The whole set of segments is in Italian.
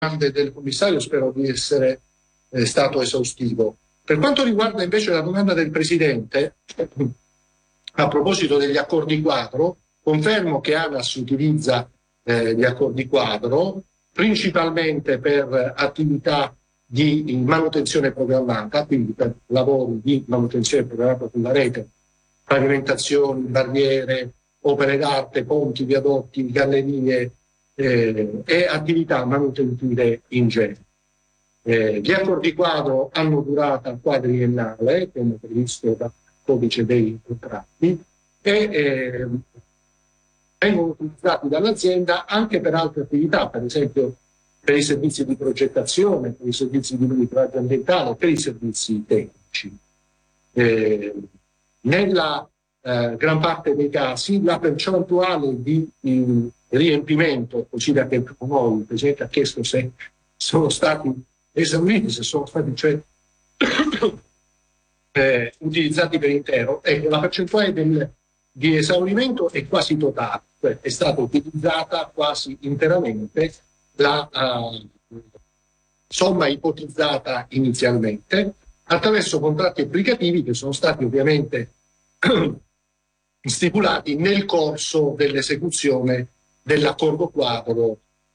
domande del commissario spero di essere stato esaustivo. Per quanto riguarda invece la domanda del Presidente, a proposito degli accordi quadro, confermo che ANAS utilizza gli accordi quadro principalmente per attività di manutenzione programmata, quindi per lavori di manutenzione programmata sulla rete, pavimentazioni, barriere, opere d'arte, ponti, viadotti, gallerie e attività manutentive in genere. Gli accordi quadro hanno durata quadriennale, come previsto dal codice dei contratti, e vengono utilizzati dall'azienda anche per altre attività, per esempio per i servizi di progettazione, per i servizi di monitoraggio ambientale, per i servizi tecnici. Nella gran parte dei casi la percentuale di riempimento, così da che noi il Presidente ha chiesto se sono stati esauriti, se sono stati cioè utilizzati per intero, ecco, la percentuale di esaurimento è quasi totale, cioè è stata utilizzata quasi interamente la somma ipotizzata inizialmente attraverso contratti applicativi che sono stati ovviamente stipulati nel corso dell'esecuzione dell'accordo quadro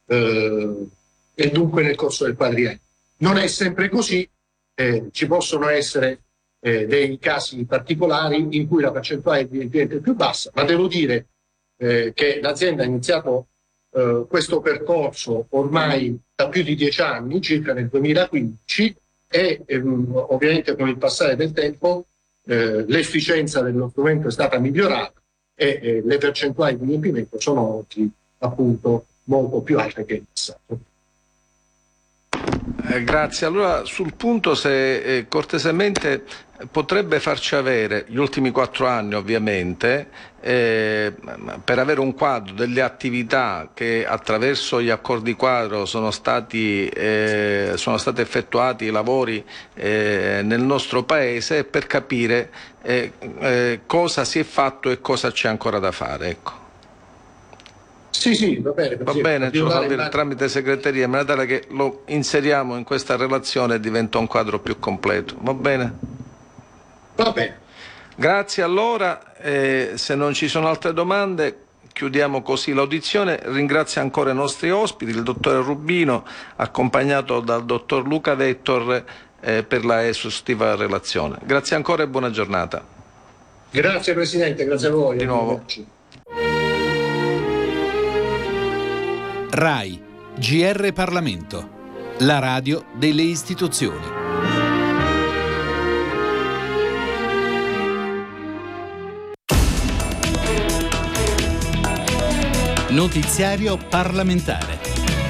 e dunque nel corso del quadriennio. Non è sempre così, ci possono essere dei casi particolari in cui la percentuale di riempimento è più bassa, ma devo dire che l'azienda ha iniziato questo percorso ormai da più di 10 anni, circa nel 2015, e ovviamente con il passare del tempo l'efficienza dello strumento è stata migliorata e le percentuali di riempimento sono oggi appunto molto più alte che in passato. Grazie. Allora sul punto, se cortesemente potrebbe farci avere gli ultimi 4 anni ovviamente per avere un quadro delle attività che attraverso gli accordi quadro sono stati effettuati i lavori nel nostro paese, per capire cosa si è fatto e cosa c'è ancora da fare, ecco. Sì, va bene. Va bene, ce lo fa dire tramite segreteria, in maniera tale che lo inseriamo in questa relazione e diventa un quadro più completo. Va bene? Va bene. Grazie allora, se non ci sono altre domande chiudiamo così l'audizione. Ringrazio ancora i nostri ospiti, il dottore Rubino accompagnato dal dottor Luca Vettor per la esaustiva relazione. Grazie ancora e buona giornata. Grazie Presidente, grazie a voi. Di nuovo. RAI, GR Parlamento, la radio delle istituzioni. Notiziario parlamentare.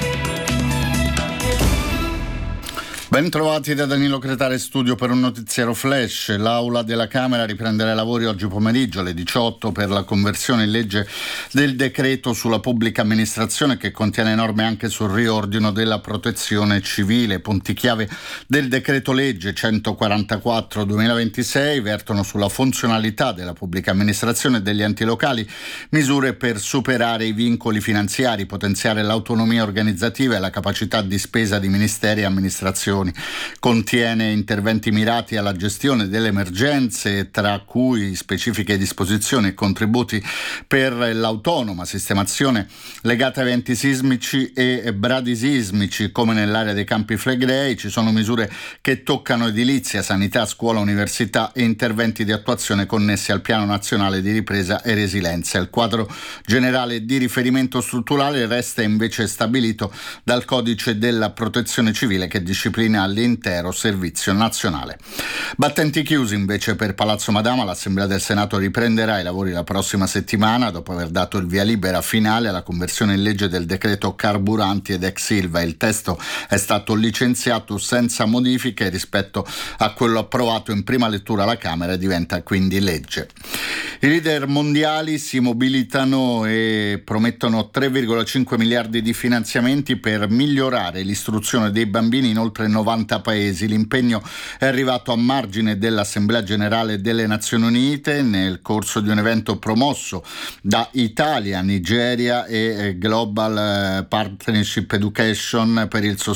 Ben trovati da Danilo Cretare, studio per un notiziario flash. L'Aula della Camera riprenderà i lavori oggi pomeriggio alle 18 per la conversione in legge del decreto sulla pubblica amministrazione, che contiene norme anche sul riordino della protezione civile. Punti chiave del decreto legge 144/2026 vertono sulla funzionalità della pubblica amministrazione e degli enti locali, misure per superare i vincoli finanziari, potenziare l'autonomia organizzativa e la capacità di spesa di ministeri e amministrazioni. Contiene interventi mirati alla gestione delle emergenze, tra cui specifiche disposizioni e contributi per l'autonoma sistemazione legata a eventi sismici e bradisismici, come nell'area dei Campi Flegrei. Ci sono misure che toccano edilizia, sanità, scuola, università e interventi di attuazione connessi al Piano Nazionale di Ripresa e Resilienza. Il quadro generale di riferimento strutturale resta invece stabilito dal Codice della Protezione Civile, che disciplina all'intero servizio nazionale. Battenti chiusi invece per Palazzo Madama. L'Assemblea del Senato riprenderà i lavori la prossima settimana dopo aver dato il via libera finale alla conversione in legge del decreto carburanti ed ex Ilva. Il testo è stato licenziato senza modifiche rispetto a quello approvato in prima lettura alla Camera e diventa quindi legge. I leader mondiali si mobilitano e promettono 3,5 miliardi di finanziamenti per migliorare l'istruzione dei bambini in oltre 90 paesi. L'impegno è arrivato a margine dell'Assemblea Generale delle Nazioni Unite nel corso di un evento promosso da Italia, Nigeria e Global Partnership Education per il